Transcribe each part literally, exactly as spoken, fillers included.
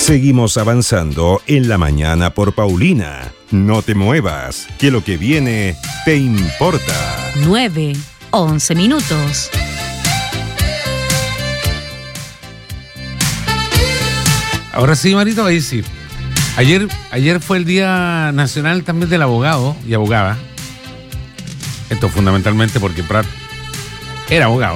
Seguimos avanzando en la mañana por Paulina. No te muevas, que lo que viene te importa. nueve, once minutos. Ahora sí, Marito, ahí sí. Ayer, ayer fue el Día Nacional también del Abogado y Abogada. Esto fundamentalmente porque Prat era abogado.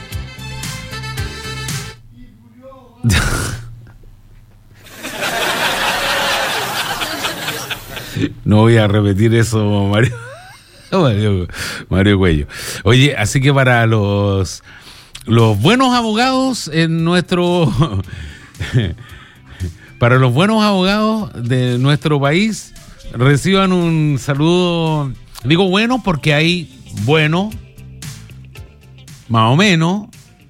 No voy a repetir eso, Mario. Mario, Mario Cuello. Oye, así que para los, los buenos abogados en nuestro... Para los buenos abogados de nuestro país, reciban un saludo. Digo bueno porque hay bueno, más o menos,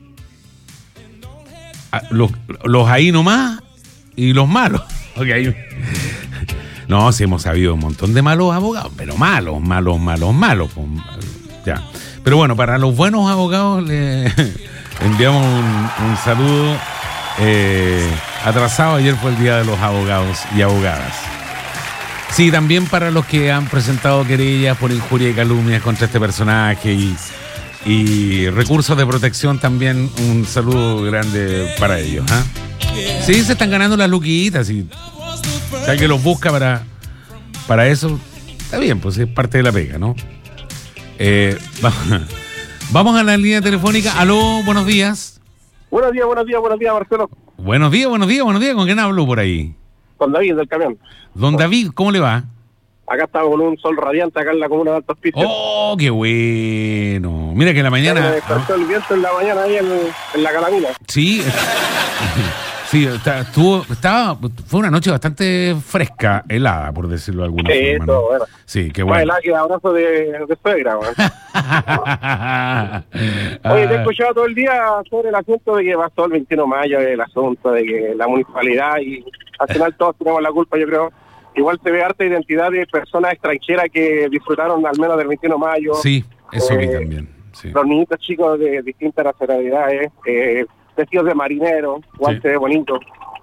los, los ahí nomás y los malos. Okay. No, sí hemos sabido un montón de malos abogados, pero malos, malos, malos, malos. Ya. Pero bueno, para los buenos abogados le enviamos un, un saludo. Eh, atrasado, ayer fue el Día de los Abogados y Abogadas. Sí, también para los que han presentado querellas por injuria y calumnias contra este personaje y, y recursos de protección, también un saludo grande para ellos. ¿eh? Sí, se están ganando las luquitas y si alguien los busca para, para eso, está bien, pues es parte de la pega, ¿no? Eh, vamos, vamos a la línea telefónica. Aló, buenos días. Buenos días, buenos días, buenos días, Marcelo. Buenos días, buenos días, buenos días. ¿Con quién hablo por ahí? Con David, del camión. Don David, ¿cómo le va? Acá estamos con un sol radiante acá en la comuna de Altos Piches. ¡Oh, qué bueno! Mira que en la mañana... Me despertó el viento en la mañana ahí en, en la Calamina. Sí, sí, estuvo, estaba, fue una noche bastante fresca, helada, por decirlo de alguna sí, forma. Todo, ¿no? bueno. Sí, qué Más bueno. helada que abrazo de, de suegra, man. Oye, te he escuchado todo el día sobre el asunto de que pasó el veintiuno de mayo, el asunto de que la municipalidad y al final todos tenemos la culpa, yo creo. Igual se ve harta identidad de personas extranjeras que disfrutaron al menos del veintiuno de mayo. Sí, eso vi eh, también. Sí. Los niñitos chicos de distintas nacionalidades, eh, vestidos de marinero, igual Sí. se ve bonito.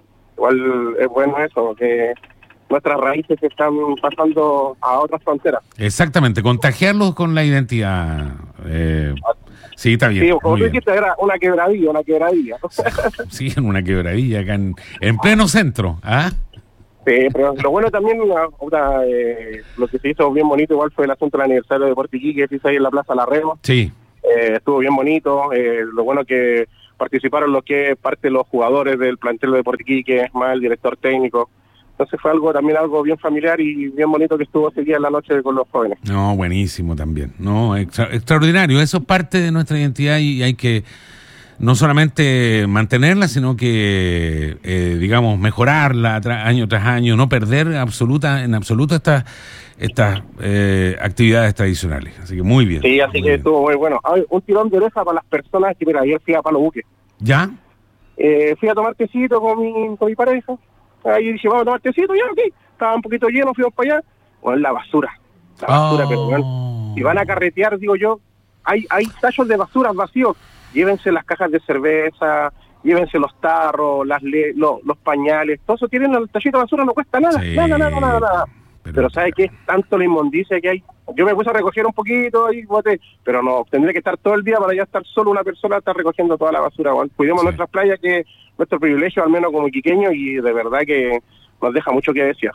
Igual es bueno eso, que nuestras raíces se están pasando a otras fronteras. Exactamente, contagiarlos con la identidad. Eh, sí, está bien. Sí, como tú bien. dijiste, era una quebradilla, una quebradilla. Sí, en una quebradilla acá en, en pleno centro. ¿Ah? Sí, pero lo bueno también, una, una, eh, lo que se hizo bien bonito igual fue el asunto del aniversario de Deportes Iquique, que se hizo ahí en la Plaza Larrego. Sí. Eh, estuvo bien bonito, eh, lo bueno que participaron los que parte de los jugadores del plantel de Deportes Iquique, más el director técnico. Entonces fue algo también algo bien familiar y bien bonito que estuvo ese día en la noche con los jóvenes. No, buenísimo también. No, extra, extraordinario. Eso es parte de nuestra identidad y hay que no solamente mantenerla, sino que, eh, digamos, mejorarla tra- año tras año, no perder absoluta, en absoluto estas estas eh, actividades tradicionales. Así que muy bien. Sí, así muy que bien. estuvo muy bueno. Ay, un tirón de oreja para las personas que, mira, ayer fui a Palo Buque. ¿Ya? Eh, fui a tomar tecito con mi, con mi pareja. Ahí dije, vamos a tomar tecito, ya, ok. Estaba un poquito lleno, fuimos para allá. Bueno, la basura. La basura, Oh. pero bueno, si van a carretear, digo yo, hay hay tallos de basura vacíos. Llévense las cajas de cerveza, llévense los tarros, las le- lo, los pañales, todo eso tienen el tallito de basura, no cuesta nada, Sí. nada, nada, nada, nada. Pero, Pero ¿sabe qué? Es tanto la inmundicia que hay. Yo me puse a recoger un poquito ahí, bote, pero no, tendría que estar todo el día para ya estar solo una persona, estar recogiendo toda la basura. Bueno, cuidemos Sí. nuestras playas, que es nuestro privilegio, al menos como iquiqueños, y de verdad que nos deja mucho que decir.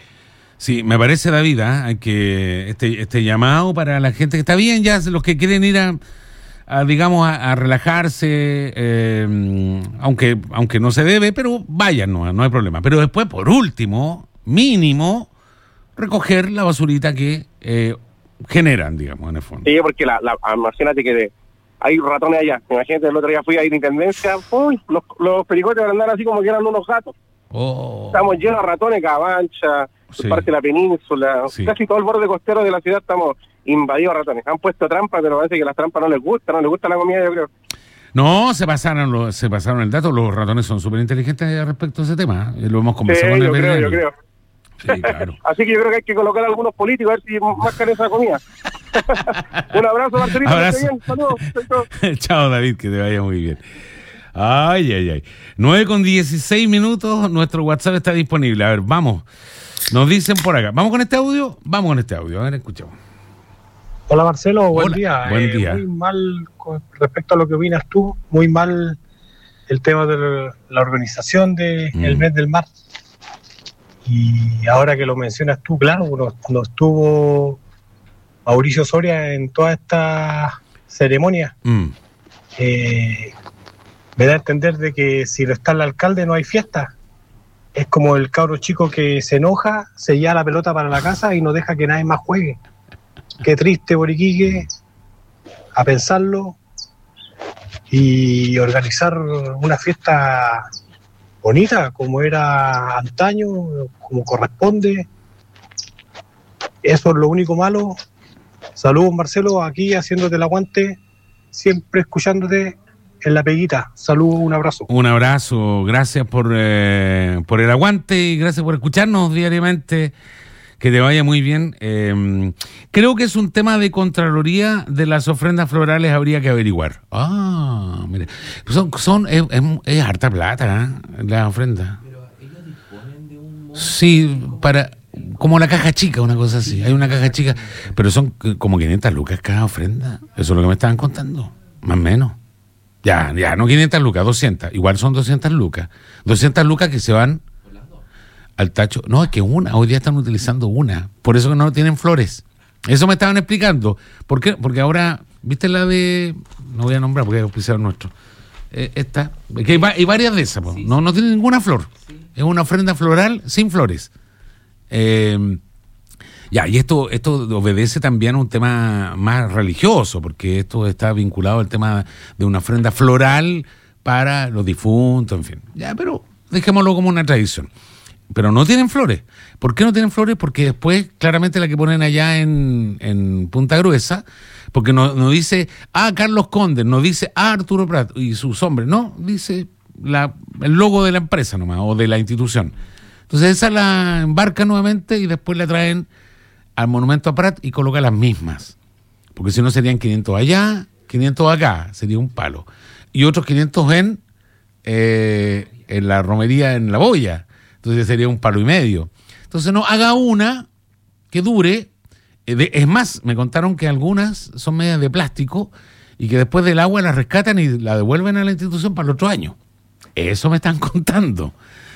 Sí, me parece, David, ¿eh? Hay que este este llamado para la gente que está bien, ya los que quieren ir a, a digamos, a, a relajarse, eh, aunque aunque no se debe, pero vayan, no, no hay problema. Pero después, por último, mínimo, recoger la basurita que eh, generan, digamos, en el fondo. Sí, porque la, la, imagínate que de, hay ratones allá. Imagínate, el otro día fui a ir a Intendencia, uy, los, los pericotes andan así como que eran unos gatos. Oh. Estamos llenos de ratones, Cabancha, Sí. parte de la península, Sí. casi todo el borde costero de la ciudad estamos invadidos de ratones. Han puesto trampas, pero parece que las trampas no les gustan, no les gusta la comida, yo creo. No, se pasaron los, se pasaron el dato, los ratones son súper inteligentes respecto a ese tema, ¿eh? Lo hemos Sí, conversado con el yo creo, yo veterinario. creo. Sí, claro. Así que yo creo que hay que colocar a algunos políticos a ver si mascan esa comida. Un abrazo, Marcelito. Abrazo. Que esté bien. Saludos. Chau, chau. Chao, David, que te vaya muy bien. Ay, ay, ay. nueve con dieciséis minutos, nuestro WhatsApp está disponible. A ver, vamos. Nos dicen por acá. ¿Vamos con este audio? Vamos con este audio. A ver, escuchamos. Hola Marcelo, buen Hola, día. Buen eh, día. Muy mal con respecto a lo que opinas tú, muy mal el tema de la organización del Mm. mes del mar. Y ahora que lo mencionas tú, claro, no, no estuvo Mauricio Soria en toda esta ceremonia. Mm. Eh, me da a entender de que si no está el alcalde no hay fiesta. Es como el cabro chico que se enoja, se lleva la pelota para la casa y no deja que nadie más juegue. Qué triste por Iquique, a pensarlo y organizar una fiesta bonita como era antaño, como corresponde. Eso es lo único malo. Saludos Marcelo, aquí haciéndote el aguante, siempre escuchándote en la peguita. Saludos, un abrazo. Un abrazo, gracias por, eh, por el aguante y gracias por escucharnos diariamente. Que te vaya muy bien. Eh, creo que es un tema de Contraloría de las ofrendas florales, habría que averiguar. Ah, mire. Son, son, es, es, es harta plata, ¿eh? Las ofrendas. Pero ellos disponen de un... Sí, para... Como la caja chica, una cosa así. Hay una caja chica, pero son como quinientas lucas cada ofrenda. Eso es lo que me estaban contando. Más o menos. Ya, ya, no quinientas lucas, doscientas. Igual son doscientas lucas. doscientas lucas que se van al tacho. No, es que una, hoy día están utilizando una. Por eso que no tienen flores. Eso me estaban explicando. ¿Por qué? Porque ahora, ¿viste la de...? No voy a nombrar porque es auspiciador nuestro. Eh, esta. Que hay, hay varias de esas. Sí, no, no tiene ninguna flor. Sí. Es una ofrenda floral sin flores. Eh, ya, y esto, esto obedece también a un tema más religioso, porque esto está vinculado al tema de una ofrenda floral para los difuntos, en fin. Ya, pero dejémoslo como una tradición. Pero no tienen flores. ¿Por qué no tienen flores? Porque después, claramente la que ponen allá en, en Punta Gruesa, porque no, no dice, ah, Carlos Conde, no dice, ah, Arturo Prat y sus hombres, no, dice la, el logo de la empresa nomás, o de la institución. Entonces esa la embarca nuevamente y después la traen al monumento a Prat y coloca las mismas. Porque si no serían quinientos allá, quinientos acá, sería un palo. Y otros quinientos en, eh, en la romería en La Boya. Entonces sería un palo y medio. Entonces no, haga una que dure. Eh, de, es más, me contaron que algunas son medias de plástico y que después del agua la rescatan y la devuelven a la institución para el otro año. Eso me están contando.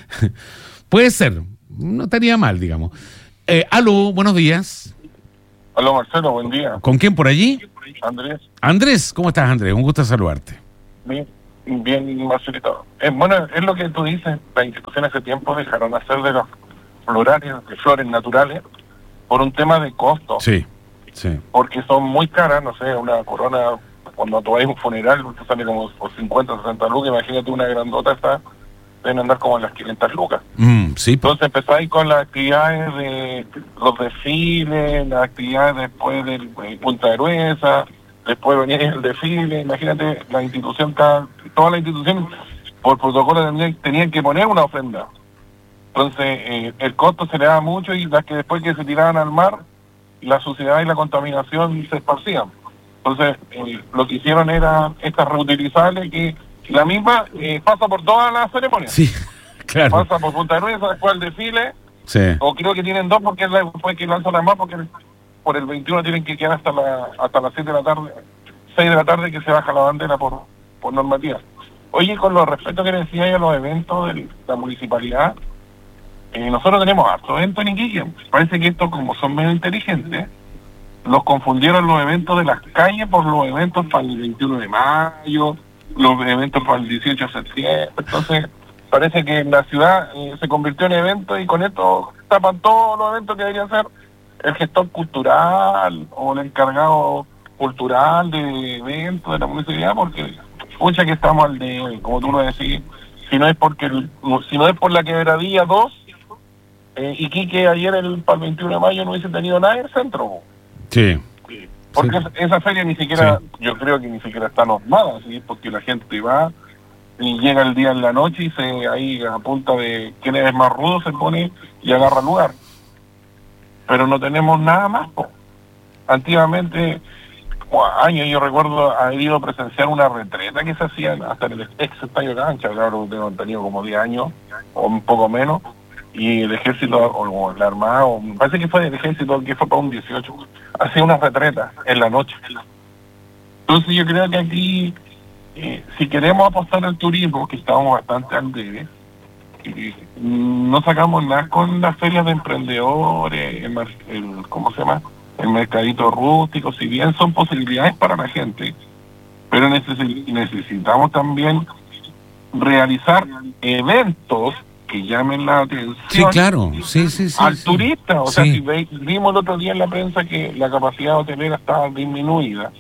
Puede ser, no estaría mal, digamos. Eh, aló, buenos días. Aló, Marcelo, buen día. ¿Con quién por allí? Andrés. Andrés, ¿cómo estás, Andrés? Un gusto saludarte. Bien, bien, Marcelito. Eh, bueno, es lo que tú dices, las instituciones hace tiempo dejaron hacer de los florales, de flores naturales, por un tema de costo. Sí, sí. Porque son muy caras, no sé, una corona, cuando tú vas a un funeral, te sale como por cincuenta, sesenta lucas, imagínate una grandota esta, deben andar como en las quinientas lucas. Mm, sí. Entonces empezáis con las actividades de los desfiles, las actividades después del eh, Punta Gruesa, después venía el desfile, imagínate la institución, cada, toda la institución por protocolo tenían, tenían que poner una ofrenda. Entonces eh, el costo se le daba mucho y las que después que se tiraban al mar, la suciedad y la contaminación se esparcían. Entonces eh, lo que hicieron era estas reutilizables que la misma eh, pasa por todas las ceremonias. Sí, claro. Pasa por Punta Gruesa, después el desfile. Sí. O creo que tienen dos porque es la, después que lanzan las más porque por el veintiuno tienen que quedar hasta la hasta las siete de la tarde, seis de la tarde que se baja la bandera por, por normativa. Oye, con los respetos que decía a los eventos de la municipalidad, eh, nosotros tenemos hartos eventos en Iquique. Parece que estos, como son medio inteligentes, los confundieron los eventos de las calles por los eventos para el veintiuno de mayo, los eventos para el dieciocho de septiembre. Entonces parece que la ciudad eh, se convirtió en evento y con esto tapan todos los eventos que deberían ser el gestor cultural o el encargado cultural de eventos de la municipalidad, porque mucha que estamos al de, como tú lo decís, si no es porque el, si no es por la quebradilla dos, eh, Iquique ayer el, para el veintiuno de mayo no hubiese tenido nada en el centro. Sí. Porque sí. esa, esa feria ni siquiera, sí. yo creo que ni siquiera está normada, ¿sí? Porque la gente va y llega el día en la noche y se ahí a punta de quién es más rudo se pone y agarra lugar. Pero no tenemos nada más, po. Antiguamente años yo recuerdo haber ido a presenciar una retreta que se hacía hasta en el ex estadio Cancha, claro, tengo tenido como diez años o un poco menos, y el ejército o, o la armada, o, me parece que fue el ejército que fue para un dieciocho, hacía una retreta en la noche. Entonces yo creo que aquí, eh, si queremos apostar al turismo, que estábamos bastante al debe, eh, no sacamos nada con las ferias de emprendedores, el, el, ¿cómo se llama?, el mercadito rústico, si bien son posibilidades para la gente, pero neces- necesitamos también realizar eventos que llamen la atención, sí, claro, sí, sí, sí, al sí. turista. O Sí. sea, si ve, vimos el otro día en la prensa que la capacidad hotelera estaba disminuida,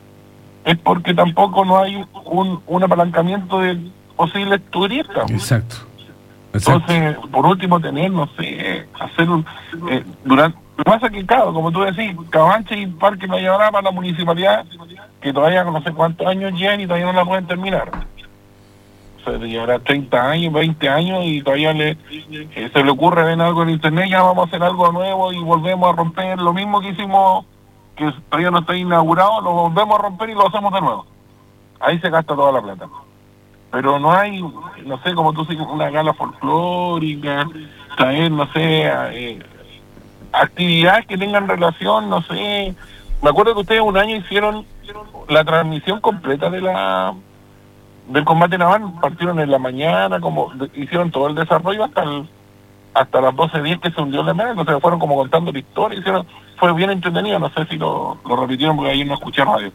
es porque tampoco no hay un, un apalancamiento de posibles turistas. Exacto. Exacto. Entonces, por último, tener, no sé, hacer un... Eh, durante Lo que pasa es que, claro, como tú decís, Cabancha y Parque Playa Brava, la municipalidad, que todavía no sé cuántos años llevan y todavía no la pueden terminar. O sea, llevará treinta años, veinte años y todavía le eh, se le ocurre ver algo en internet, ya vamos a hacer algo nuevo y volvemos a romper lo mismo que hicimos, que todavía no está inaugurado, lo volvemos a romper y lo hacemos de nuevo. Ahí se gasta toda la plata. Pero no hay, no sé, como tú dices, una gala folclórica, traer, no sé, eh, actividades que tengan relación, no sé. Me acuerdo que ustedes un año hicieron la transmisión completa de la del combate naval, partieron en la mañana, como de, hicieron todo el desarrollo hasta el, hasta las doce diez que se hundió la mesa, entonces fueron como contando la historia, hicieron, fue bien entretenido, no sé si lo, lo repitieron porque ayer no escuché radio.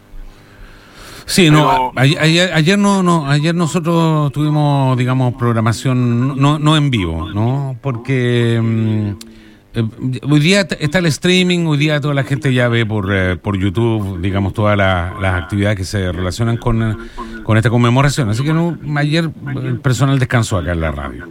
Sí, Pero, no, ayer, ayer, ayer no, no, ayer nosotros tuvimos, digamos, programación no, no en vivo, ¿no? Porque mm, eh, hoy día está el streaming, hoy día toda la gente ya ve por eh, por YouTube, digamos, todas la, las actividades que se relacionan con, eh, con esta conmemoración. Así que no, ayer el personal descansó acá en la radio.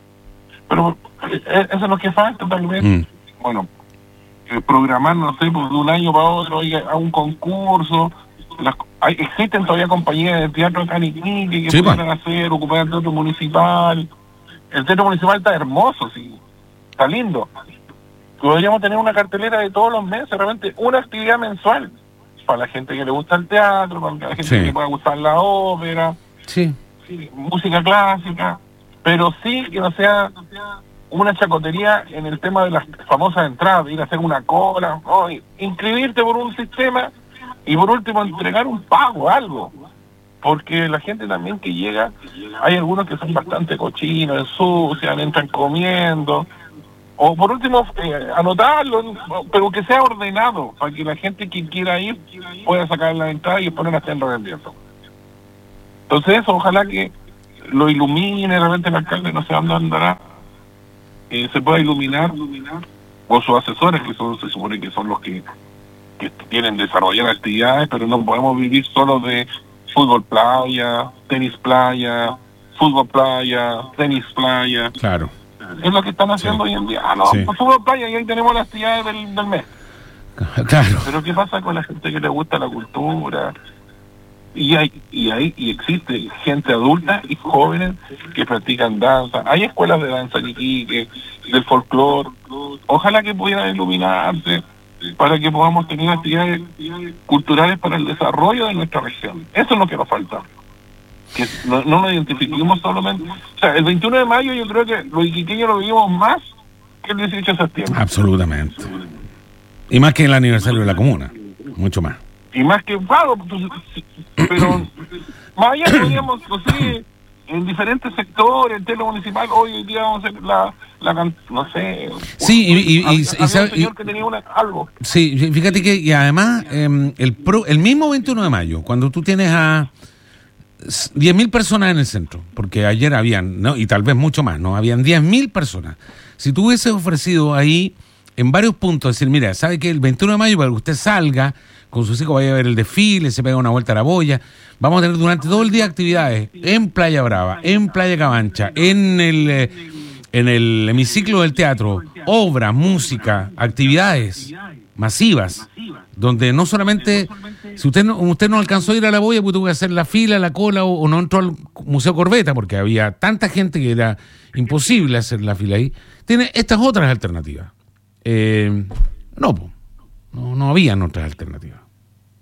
Pero eh, eso es lo que falta, tal vez. Mm. Bueno, eh, programar, no sé, pues, de un año para otro, oiga, a un concurso. Las, hay, existen todavía compañías de teatro acá en Iquique que Sí, pueden hacer, ocupar el teatro municipal. El teatro municipal está hermoso, sí, está lindo. Podríamos tener una cartelera de todos los meses, realmente una actividad mensual para la gente que le gusta el teatro, para la gente Sí. que le pueda gustar la ópera, Sí. sí, música clásica, pero sí que no sea una chacotería en el tema de las famosas entradas, ir a hacer una cola, ¿no? Inscribirte por un sistema y por último entregar un pago, algo. Porque la gente también que llega, hay algunos que son bastante cochinos, ensucian, entran comiendo. O por último, eh, anotarlo, pero que sea ordenado, para que la gente que quiera ir pueda sacar la entrada y después no la estén revendiendo. Entonces eso, ojalá que lo ilumine, realmente el alcalde, no sé dónde andará, eh, se pueda iluminar, o sus asesores, que son, se supone que son los que que quieren desarrollar actividades, pero no podemos vivir solo de fútbol playa, tenis playa, fútbol playa, tenis playa. Claro. Es lo que están haciendo Sí. hoy en día. Ah, no, Sí. pues fútbol playa y ahí tenemos las actividades del, del mes. Claro. Pero ¿qué pasa con la gente que le gusta la cultura? Y hay y hay y existe gente adulta y jóvenes que practican danza. Hay escuelas de danza en Iquique, del folclore. Ojalá que pudieran iluminarse para que podamos tener actividades culturales para el desarrollo de nuestra región. Eso es lo que nos falta. Que no, no nos identifiquemos solamente... O sea, el veintiuno de mayo yo creo que los iquiqueños lo vivimos más que el dieciocho de septiembre. Absolutamente. Y más que en el aniversario de la comuna. Mucho más. Y más que pago, pues, pero más allá podríamos, no sé, en diferentes sectores, el telo municipal, hoy día vamos a hacer la, la no sé... Sí, y, y, y, había, y, había sabe- un señor y- que tenía una, algo. sí, fíjate que y además eh, el pro, el mismo veintiuno de mayo, cuando tú tienes a diez mil personas en el centro, porque ayer habían, ¿no? Y tal vez mucho más, ¿no? Habían diez mil personas. Si tú hubieses ofrecido ahí en varios puntos, decir, mira, ¿sabe que el veintiuno de mayo para que usted salga con sus hijos, vaya a ver el desfile, se pega una vuelta a la boya, vamos a tener durante todo el día actividades en Playa Brava, en Playa Cabancha, en el, eh, en el hemiciclo del teatro, obras, música, actividades masivas, donde no solamente, si usted no, usted no alcanzó a ir a la boya, pues tuvo que hacer la fila, la cola, o, o no entró al Museo Corbeta, porque había tanta gente que era imposible hacer la fila ahí, tiene estas otras alternativas. Eh, no, po, no, no habían otras alternativas.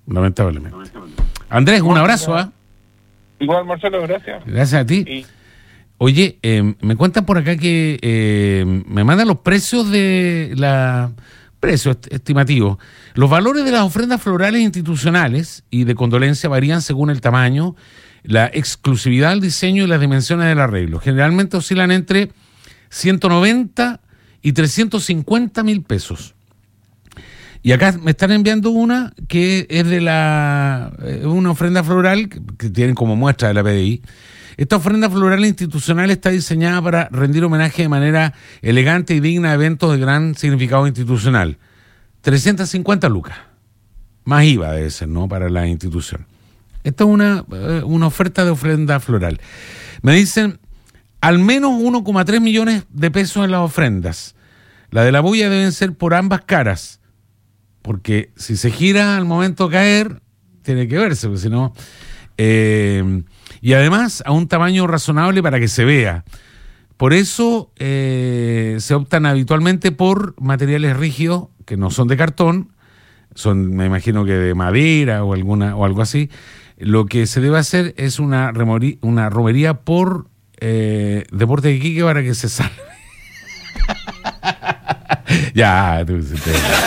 lamentablemente. Andrés, un abrazo, ¿ah? ¿eh? Igual, Marcelo, gracias. Gracias a ti. Y... Oye, eh, me cuentan por acá que eh, me mandan los precios de la... precios estimativos. Los valores de las ofrendas florales institucionales y de condolencia varían según el tamaño, la exclusividad, el diseño y las dimensiones del arreglo. Generalmente oscilan entre ciento noventa y trescientos cincuenta mil pesos. Y acá me están enviando una que es de la una ofrenda floral que, que tienen como muestra de la P D I. Esta ofrenda floral institucional está diseñada para rendir homenaje de manera elegante y digna a eventos de gran significado institucional. trescientas cincuenta lucas. Más I V A debe ser, ¿no? Para la institución. Esta es una, una oferta de ofrenda floral. Me dicen al menos uno coma tres millones de pesos en las ofrendas. La de la bulla deben ser por ambas caras. Porque si se gira al momento de caer, tiene que verse, porque si no... Eh, y además a un tamaño razonable para que se vea. Por eso eh, se optan habitualmente por materiales rígidos que no son de cartón, son, me imagino que de madera o alguna o algo así. Lo que se debe hacer es una, remorí, una romería por eh, Deporte de Iquique para que se salve. Ya, tú, te...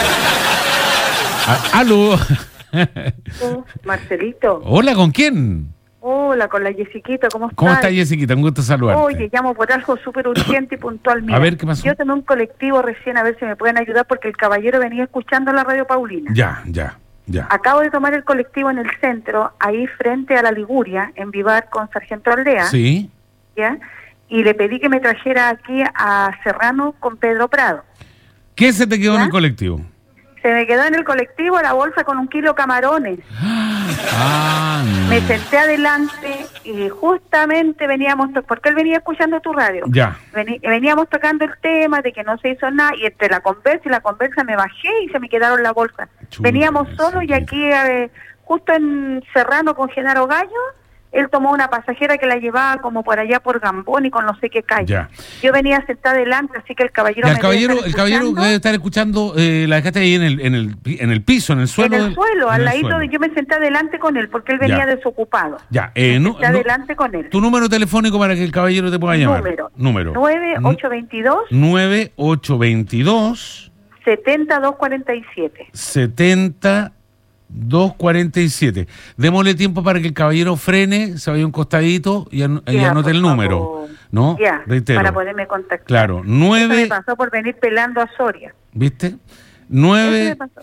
Ah, aló. Oh, Marcelito. Hola, ¿con quién? Hola, con la Jessiquita, ¿cómo estás? ¿Cómo está Jessiquita? Un gusto saludarte. Oye, llamo por algo súper urgente y puntual. Mira, a ver, ¿qué pasó? Yo tomé un colectivo recién, a ver si me pueden ayudar, porque el caballero venía escuchando la radio Paulina. Ya, ya, ya. Acabo de tomar el colectivo en el centro, ahí frente a la Liguria, en Vivar con Sargento Aldea. Sí. ¿Ya? Y le pedí que me trajera aquí a Serrano con Pedro Prado. ¿Qué se te quedó ¿Ya? en el colectivo? Se me quedó en el colectivo la bolsa con un kilo de camarones. Ah, no. Me senté adelante y justamente veníamos, to- porque él venía escuchando tu radio. Ya. Veni- veníamos tocando el tema de que no se hizo nada, y entre la conversa y la conversa me bajé y se me quedaron la bolsa. Chuta, Veníamos solos y sí. aquí, eh, justo en Serrano con Genaro Gallo, él tomó una pasajera que la llevaba como por allá por Gambón y con no sé qué calle. Ya. Yo venía sentada adelante, así que el caballero Ya, el me caballero, debe el estar caballero escuchando. debe estar escuchando, eh, la dejaste ahí en el, en el, en el piso, en el suelo. En el del- suelo, en al el ladito suelo. de yo me senté adelante con él, porque él venía Ya. desocupado. Ya, eh, Me no, senté no- adelante con él. tu número telefónico para que el caballero te pueda llamar. Número. Número. nueve ocho dos dos, nueve ocho dos dos, siete dos cuatro siete. setenta dos cuarenta y siete. Démosle tiempo para que el caballero frene, se vaya a un costadito y, an- y Ya, anote por el número. favor. ¿No? Ya, Reitero. para poderme contactar. Claro, Eso me nueve, pasó por venir pelando a Soria. ¿viste? Eso me nueve pasó.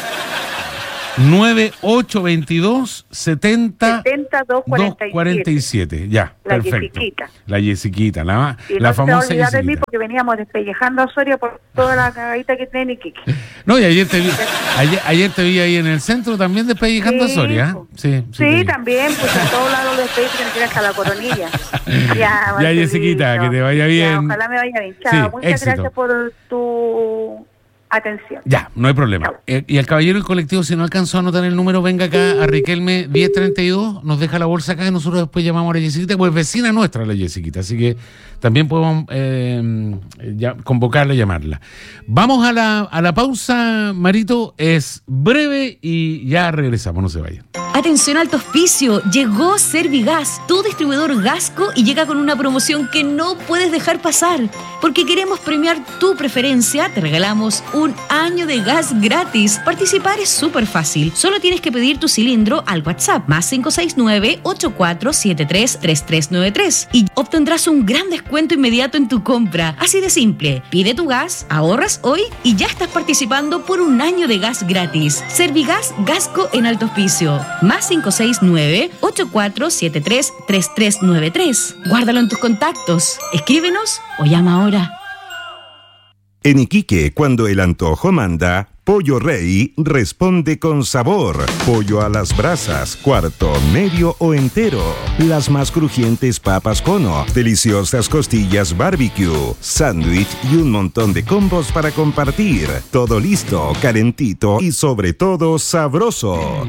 nueve ocho dos dos, setenta setenta dos cuarenta y siete. Ya, La perfecto. Yesiquita. La Yesiquita, la, Y la no se va a famosa olvidar de mí Yesiquita. porque veníamos despellejando a Soria por toda la cagadita que tiene Iquique. No, y ayer te vi, ayer, ayer te vi ahí en el centro también despellejando Sí, a Soria. ¿eh? po. Sí, Sí, te vi. también, pues a todos lados los despedí porque me queda hasta la coronilla. Ya, Ya, Marcelito. Yesiquita, que te vaya bien. Ya, ojalá me vaya bien. Chao, Sí, muchas éxito. gracias por tu atención. Ya, no hay problema. Chao. Eh, y el caballero del colectivo, si no alcanzó a anotar el número, venga acá a Riquelme diez treinta y dos, nos deja la bolsa acá y nosotros después llamamos a la Yesiquita, pues vecina nuestra la Yesiquita, así que también podemos eh, ya, convocarla y llamarla. Vamos a la, a la pausa, Marito, es breve y ya regresamos, no se vayan. Atención alto hospicio, llegó Servigas, tu distribuidor Gasco, y llega con una promoción que no puedes dejar pasar. Porque queremos premiar tu preferencia, te regalamos un año de gas gratis. Participar es súper fácil, solo tienes que pedir tu cilindro al WhatsApp más cinco seis nueve, ocho cuatro siete tres, tres tres nueve tres y obtendrás un gran descuento inmediato en tu compra. Así de simple, pide tu gas, ahorras hoy y ya estás participando por un año de gas gratis. Servigas Gasco en alto hospicio. Más cinco seis nueve, ocho cuatro siete tres, tres tres nueve tres. Guárdalo en tus contactos. Escríbenos o llama ahora. En Iquique, cuando el antojo manda, Pollo Rey responde con sabor. Pollo a las brasas, cuarto, medio o entero. Las más crujientes papas cono, deliciosas costillas barbecue, sándwich y un montón de combos para compartir. Todo listo, calentito y sobre todo sabroso.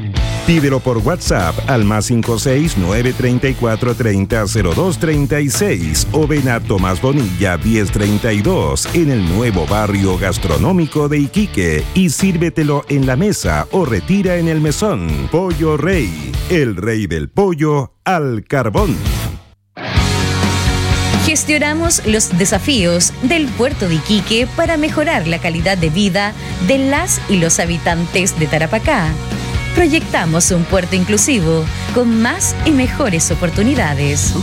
Pídelo por WhatsApp al más cinco seis nueve tres cuatro tres cero cero dos tres seis o ven a Tomás Bonilla diez treinta y dos en el nuevo barrio gastronómico de Iquique y sírvetelo en la mesa o retira en el mesón. Pollo Rey, el rey del pollo al carbón. Gestionamos los desafíos del puerto de Iquique para mejorar la calidad de vida de las y los habitantes de Tarapacá. Proyectamos un puerto inclusivo con más y mejores oportunidades.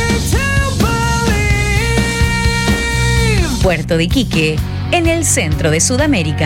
Puerto de Iquique, en el centro de Sudamérica.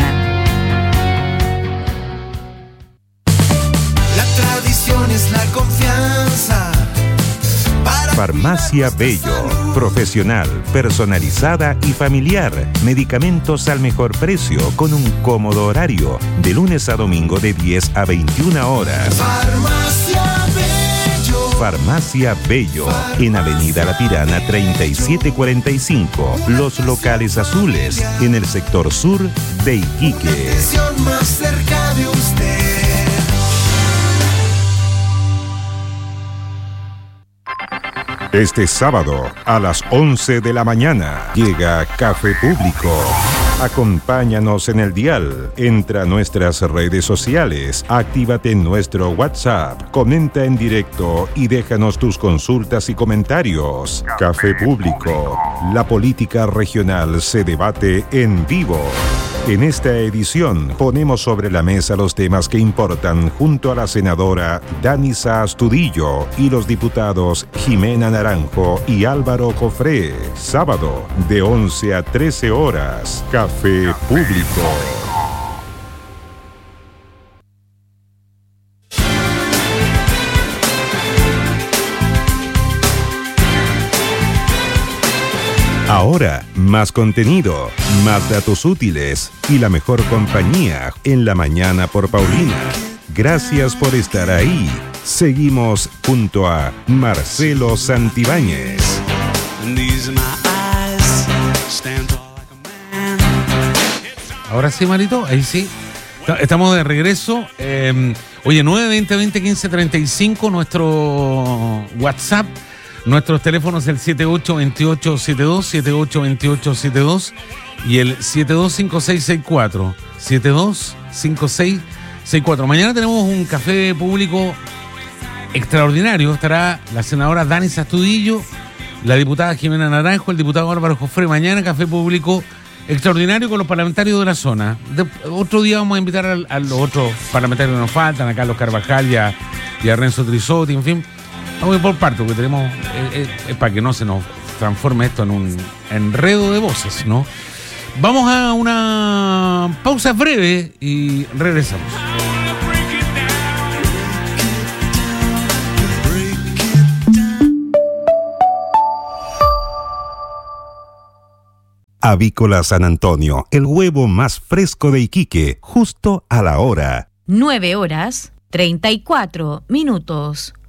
La tradición es la confianza. Farmacia Bello, profesional, personalizada y familiar. Medicamentos al mejor precio con un cómodo horario, de lunes a domingo de diez a veintiuna horas. Farmacia Bello. Farmacia Bello, en Avenida La Pirana treinta y siete cuarenta y cinco, Los Locales Azules, en el sector sur de Iquique. Atención más cerca de usted. Este sábado a las once de la mañana llega Café Público. Acompáñanos en el dial, entra a nuestras redes sociales, actívate en nuestro WhatsApp, comenta en directo y déjanos tus consultas y comentarios. Café Público, la política regional se debate en vivo. En esta edición ponemos sobre la mesa los temas que importan junto a la senadora Danisa Astudillo y los diputados Jimena Naranjo y Álvaro Cofré. Sábado de once a trece horas. Café Público. Ahora, más contenido, más datos útiles y la mejor compañía en la mañana por Paulina. Gracias por estar ahí. Seguimos junto a Marcelo Santibáñez. Ahora sí, Marito, ahí sí. Estamos de regreso. Eh, oye, nueve veinte veinte quince treinta y cinco, nuestro WhatsApp. Nuestros teléfonos el siete ocho dos ocho siete dos, siete ocho dos ocho siete dos y el siete dos cinco seis seis cuatro, siete dos cinco seis seis cuatro. Mañana tenemos un café público extraordinario. Estará la senadora Danisa Astudillo, la diputada Jimena Naranjo, el diputado Álvaro Cofré. Mañana café público extraordinario con los parlamentarios de la zona. De, otro día vamos a invitar a, a los otros parlamentarios que nos faltan, a Carlos Carvajal y a, y a Renzo Trisotti, en fin. Vamos a ir por parte, porque tenemos, es, es para que no se nos transforme esto en un enredo de voces, ¿no? Vamos a una pausa breve y regresamos. Avícola San Antonio, el huevo más fresco de Iquique, justo a la hora. nueve horas, treinta y cuatro minutos.